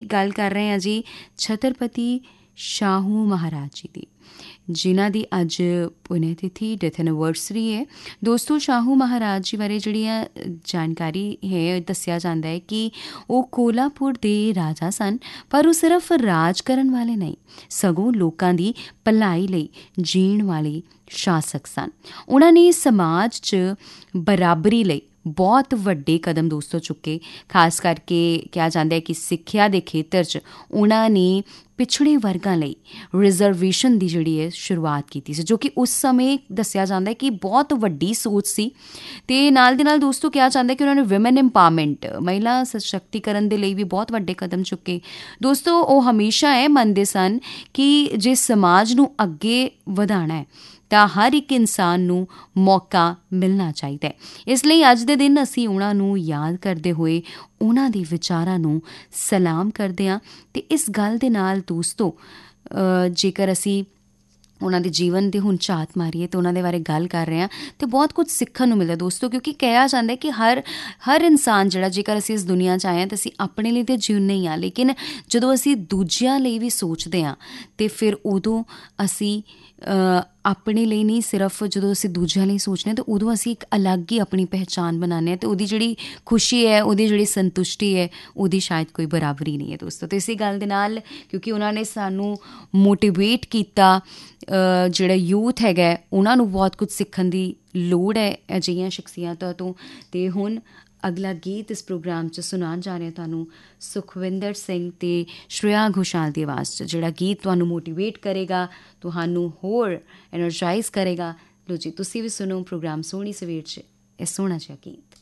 ਗੱਲ ਕਰ ਰਹੇ ਹਾਂ ਜੀ ਛਤਰਪਤੀ ਸ਼ਾਹੂ ਮਹਾਰਾਜ ਜੀ ਦੀ, ਜਿਨ੍ਹਾਂ ਦੀ ਅੱਜ ਪੁਨਿਆ ਤਿਥੀ, ਡੈਥ ਐਨੀਵਰਸਰੀ ਹੈ। ਦੋਸਤੋ, ਸ਼ਾਹੂ ਮਹਾਰਾਜ ਜੀ ਬਾਰੇ ਜਿਹੜੀਆਂ ਜਾਣਕਾਰੀ ਹੈ, ਦੱਸਿਆ ਜਾਂਦਾ ਹੈ ਕਿ ਉਹ ਕੋਲਾਪੁਰ ਦੇ ਰਾਜਾ ਸਨ, ਪਰ ਉਹ ਸਿਰਫ ਰਾਜ ਕਰਨ ਵਾਲੇ ਨਹੀਂ, ਸਗੋਂ ਲੋਕਾਂ ਦੀ ਭਲਾਈ ਲਈ ਜੀਣ ਵਾਲੇ ਸ਼ਾਸਕ ਸਨ। ਉਹਨਾਂ ਨੇ ਸਮਾਜ 'ਚ ਬਰਾਬਰੀ ਲਈ ਬਹੁਤ ਵੱਡੇ ਕਦਮ ਦੋਸਤੋ ਚੁੱਕੇ। ਖਾਸ ਕਰਕੇ ਕਿਹਾ ਜਾਂਦਾ ਹੈ ਕਿ ਸਿੱਖਿਆ ਦੇ ਖੇਤਰ 'ਚ ਉਹਨਾਂ ਨੇ ਪਿਛੜੇ ਵਰਗਾਂ ਲਈ ਰਿਜ਼ਰਵੇਸ਼ਨ ਦੀ ਜਿਹੜੀ ਹੈ ਸ਼ੁਰੂਆਤ ਕੀਤੀ ਸੀ, ਜੋ ਕਿ ਉਸ ਸਮੇਂ ਦੱਸਿਆ ਜਾਂਦਾ ਹੈ ਕਿ ਬਹੁਤ ਵੱਡੀ ਸੋਚ ਸੀ। ਅਤੇ ਨਾਲ ਦੇ ਨਾਲ ਦੋਸਤੋ ਕਿਹਾ ਜਾਂਦਾ ਕਿ ਉਹਨਾਂ ਨੇ ਵਿਮਨ ਇੰਪਾਵਰਮੈਂਟ, ਮਹਿਲਾ ਸਸ਼ਕਤੀਕਰਨ ਦੇ ਲਈ ਵੀ ਬਹੁਤ ਵੱਡੇ ਕਦਮ ਚੁੱਕੇ। ਦੋਸਤੋ, ਉਹ ਹਮੇਸ਼ਾ ਇਹ ਮੰਨਦੇ ਸਨ ਕਿ ਜੇ ਸਮਾਜ ਨੂੰ ਅੱਗੇ ਵਧਾਉਣਾ ਹੈ ਤਾਂ ਹਰ ਇੱਕ ਇਨਸਾਨ ਨੂੰ ਮੌਕਾ ਮਿਲਣਾ ਚਾਹੀਦਾ ਹੈ। ਇਸ ਲਈ ਅੱਜ ਦੇ ਦਿਨ ਅਸੀਂ ਉਹਨਾਂ ਨੂੰ ਯਾਦ ਕਰਦੇ ਹੋਏ ਉਹਨਾਂ ਦੇ ਵਿਚਾਰਾਂ ਨੂੰ ਸਲਾਮ ਕਰਦੇ ਹਾਂ। ਅਤੇ ਇਸ ਗੱਲ ਦੇ ਨਾਲ ਦੋਸਤੋ, ਜੇਕਰ ਅਸੀਂ ਉਹਨਾਂ ਦੇ ਜੀਵਨ 'ਤੇ ਹੁਣ ਝਾਤ ਮਾਰੀਏ ਅਤੇ ਉਹਨਾਂ ਦੇ ਬਾਰੇ ਗੱਲ ਕਰ ਰਹੇ ਹਾਂ ਅਤੇ ਬਹੁਤ ਕੁਝ ਸਿੱਖਣ ਨੂੰ ਮਿਲਦਾ ਦੋਸਤੋ, ਕਿਉਂਕਿ ਕਿਹਾ ਜਾਂਦਾ ਕਿ ਹਰ ਇਨਸਾਨ ਜਿਹੜਾ, ਜੇਕਰ ਅਸੀਂ ਇਸ ਦੁਨੀਆ 'ਚ ਆਏ ਹਾਂ ਤਾਂ ਅਸੀਂ ਆਪਣੇ ਲਈ ਤਾਂ ਜਿਉਂਦੇ ਹੀ ਹਾਂ, ਲੇਕਿਨ ਜਦੋਂ ਅਸੀਂ ਦੂਜਿਆਂ ਲਈ ਵੀ ਸੋਚਦੇ ਹਾਂ ਅਤੇ ਫਿਰ ਉਦੋਂ ਅਸੀਂ ਆਪਣੇ ਲਈ ਨਹੀਂ, ਸਿਰਫ ਜਦੋਂ ਅਸੀਂ ਦੂਜਿਆਂ ਲਈ ਸੋਚਦੇ ਹਾਂ ਤਾਂ ਉਦੋਂ ਅਸੀਂ ਇੱਕ ਅਲੱਗ ਹੀ ਆਪਣੀ ਪਹਿਚਾਣ ਬਣਾਉਂਦੇ ਹਾਂ ਅਤੇ ਉਹਦੀ ਜਿਹੜੀ ਖੁਸ਼ੀ ਹੈ, ਉਹਦੀ ਜਿਹੜੀ ਸੰਤੁਸ਼ਟੀ ਹੈ, ਉਹਦੀ ਸ਼ਾਇਦ ਕੋਈ ਬਰਾਬਰੀ ਨਹੀਂ ਹੈ ਦੋਸਤੋ। ਅਤੇ ਇਸੇ ਗੱਲ ਦੇ ਨਾਲ, ਕਿਉਂਕਿ ਉਹਨਾਂ ਨੇ ਸਾਨੂੰ ਮੋਟੀਵੇਟ ਕੀਤਾ, ਜਿਹੜਾ ਯੂਥ ਹੈਗਾ ਉਹਨਾਂ ਨੂੰ ਬਹੁਤ ਕੁਝ ਸਿੱਖਣ ਦੀ ਲੋੜ ਹੈ ਅਜਿਹੀਆਂ ਸ਼ਖਸੀਅਤਾਂ ਤੋਂ। ਅਤੇ ਹੁਣ ਅਗਲਾ ਗੀਤ ਇਸ ਪ੍ਰੋਗਰਾਮ 'ਚ ਸੁਣਾਉਣ ਜਾ ਰਹੇ ਹਾਂ ਤੁਹਾਨੂੰ, ਸੁਖਵਿੰਦਰ ਸਿੰਘ ਅਤੇ ਸ਼੍ਰੇਆ ਘੋਸ਼ਾਲ ਦੀ ਆਵਾਜ਼ 'ਚ, ਜਿਹੜਾ ਗੀਤ ਤੁਹਾਨੂੰ ਮੋਟੀਵੇਟ ਕਰੇਗਾ, ਤੁਹਾਨੂੰ ਹੋਰ ਐਨਰਜਾਈਜ਼ ਕਰੇਗਾ। ਲੋ ਜੀ, ਤੁਸੀਂ ਵੀ ਸੁਣੋ ਪ੍ਰੋਗਰਾਮ ਸੋਹਣੀ ਸਵੇਰ 'ਚ ਇਹ ਸੋਹਣਾ ਜਿਹਾ ਗੀਤ।